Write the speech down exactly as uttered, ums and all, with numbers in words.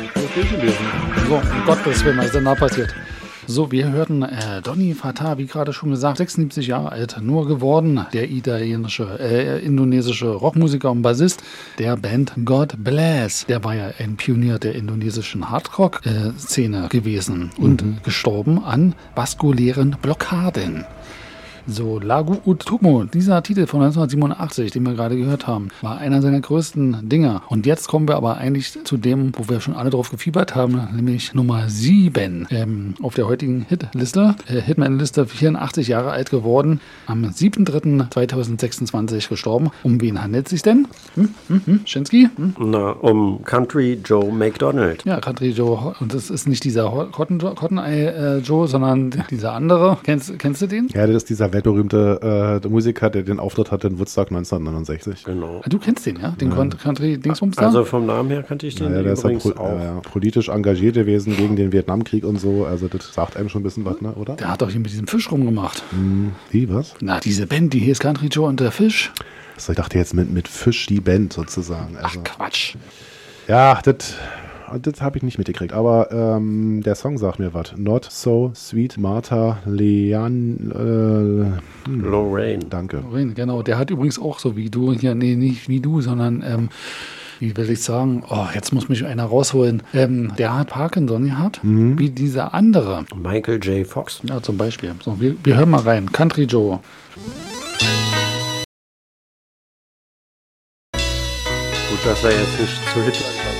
alles durchgelesen. So, um Gottes Willen, was ist denn da passiert? So, wir hörten äh, Donny Fatah, wie gerade schon gesagt, sechsundsiebzig Jahre alt, nur geworden, der italienische, äh, indonesische Rockmusiker und Bassist der Band God Bless. Der war ja ein Pionier der indonesischen Hardrock-Szene gewesen und mhm. gestorben an vaskulären Blockaden. So, Lagu Utumo, dieser Titel von neunzehnhundertsiebenundachtzig, den wir gerade gehört haben, war einer seiner größten Dinger. Und jetzt kommen wir aber eigentlich zu dem, wo wir schon alle drauf gefiebert haben, nämlich Nummer sieben ähm, auf der heutigen Hitliste. Äh, Hitman-Liste, vierundachtzig Jahre alt geworden, am siebten dritten zweitausendsechsundzwanzig gestorben. Um wen handelt es sich denn? Hm? Hm? Hm? Schinsky? Hm? Na, um Country Joe McDonald. Ja, Country Joe. Und das ist nicht dieser Cotton, Cotton Eye äh, Joe, sondern dieser andere. Kennst, kennst du den? Ja, das ist dieser weltberühmte äh, Musiker, der den Auftritt hatte in Woodstock neunzehnhundertneunundsechzig. Genau. Du kennst den, ja? Den ja. Country-Dingsbums da? Also vom Namen her kannte ich den naja, der übrigens ist ja auch. Äh, ja, politisch engagiert gewesen gegen den Vietnamkrieg und so. Also das sagt einem schon ein bisschen was, ne? Oder? Der hat doch hier mit diesem Fisch rumgemacht. Hm, wie, was? Na, diese Band, die hier ist Country Joe und der Fisch. Also ich dachte jetzt mit, mit Fisch die Band sozusagen. Also, Ach, Quatsch. Ja, das... Das habe ich nicht mitgekriegt, aber ähm, der Song sagt mir was. Not So Sweet Martha Leanne äh, hm. Lorraine. Danke. Lorraine, genau. Der hat übrigens auch so wie du, ja, nee, nicht wie du, sondern, ähm, wie will ich sagen, oh, jetzt muss mich einer rausholen. Ähm, der hat Parkinson gehabt, mhm. wie dieser andere. Michael J. Fox. Ja, zum Beispiel. So, wir, wir hören mal rein. Country Joe. Gut, dass er jetzt nicht zu Hitler